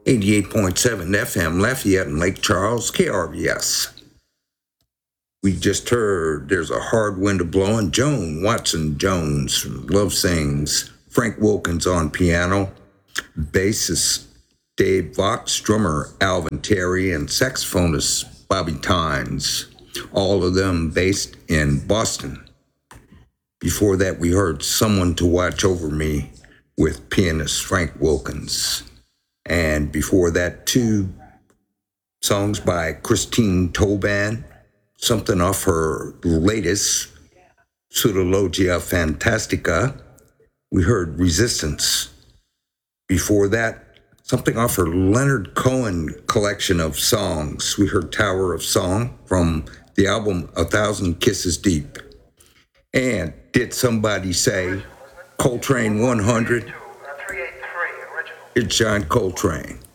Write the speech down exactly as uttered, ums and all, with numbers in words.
eighty-eight point seven F M, Lafayette and Lake Charles, K R V S. We just heard There's a Hard Wind a Blowin', Joan Watson Jones from Love Sings, Frank Wilkins on piano, bassist Dave Vox, drummer Alvin Terry, and saxophonist Bobby Tynes, all of them based in Boston. Before that, we heard Someone to Watch Over Me with pianist Frank Wilkins. And before that, two songs by Christine Tobin, something off her latest, Pseudologia Fantastica. We heard Resistance. Before that, something off her Leonard Cohen collection of songs. We heard Tower of Song from the album A Thousand Kisses Deep. And Did Somebody Say, Coltrane one hundred. It's John Coltrane.